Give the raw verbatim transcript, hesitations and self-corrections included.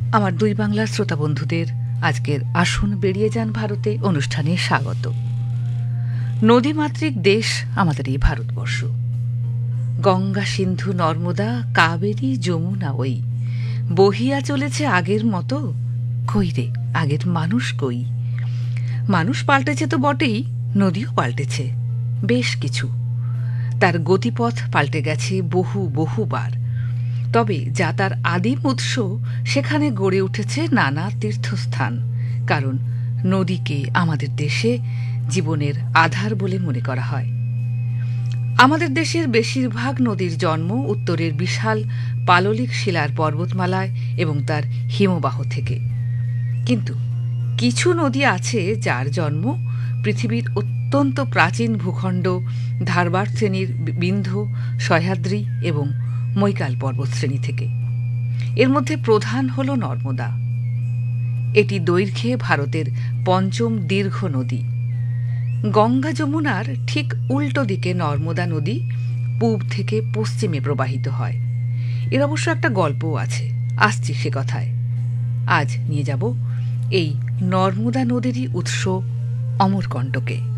আমার দুই বাংলার শ্রোতা বন্ধুদের আজকের আসুন বেরিয়ে যান ভারতে অনুষ্ঠানে স্বাগত। নদীমাতৃক দেশ আমাদের এই ভারতবর্ষ। গঙ্গা, সিন্ধু, নর্মদা, কাবেরী, যমুনা ওই বহিয়া চলেছে আগের মতো। কই রে আগের মানুষ কই? মানুষ পাল্টেছে তো বটেই, নদীও পাল্টেছে বেশ কিছু। তার গতিপথ পাল্টে গেছে বহু বহুবার। তবে যা তার আদিম উৎস, সেখানে গড়ে উঠেছে নানা তীর্থস্থান। কারণ নদীকে আমাদের দেশে জীবনের আধার বলে মনে করা হয়। আমাদের দেশের বেশিরভাগ নদীর জন্ম উত্তরের বিশাল পাললিক শিলার পর্বতমালায় এবং তার হিমবাহ থেকে। কিন্তু কিছু নদী আছে যার জন্ম পৃথিবীর অত্যন্ত প্রাচীন ভূখণ্ড ধারবার শ্রেণীর বিন্ধ্য, সহ্যাদ্রি এবং মৈকাল পর্বতশ্রেণী থেকে। এর মধ্যে প্রধান হল নর্মদা। এটি দৈর্ঘ্যে ভারতের পঞ্চম দীর্ঘ নদী। গঙ্গা যমুনার ঠিক উল্টো দিকে নর্মদা নদী পূব থেকে পশ্চিমে প্রবাহিত হয়। এর অবশ্য একটা গল্পও আছে, আসছি সে কথায়। আজ নিয়ে যাব এই নর্মদা নদীরই উৎস অমরকণ্টকে।